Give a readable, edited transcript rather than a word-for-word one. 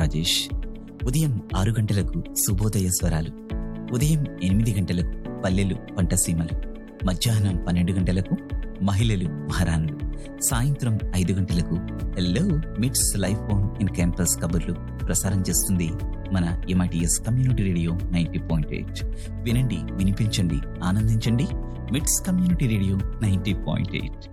రాజేష్. ఉదయం 6 గంటలకు శుభోదయ స్వరాలు, ఉదయం 8 గంటలకు పల్లెలు పంటసీమలు, మధ్యాహ్నం 12 గంటలకు మహిళలు మహారాణులు, సాయంత్రం 5 గంటలకు హెల్లో మిట్స్ లైఫ్ ఆన్ ఇన్ క్యాంపస్ కబుర్లు ప్రసారం చేస్తుంది మన MITS కమ్యూనిటీ రేడియో 90.8. వినండి, వినిపించండి, ఆనందించండి. మిట్స్ కమ్యూనిటీ రేడియో 90.8.